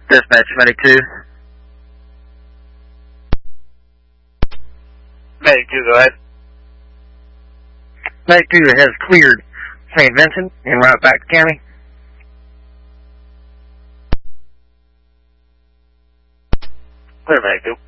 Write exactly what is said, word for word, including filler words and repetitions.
Dispatch, Medic two. Medic two, go ahead. Medic two has cleared Saint Vincent and route back to county. Clear, Medic two.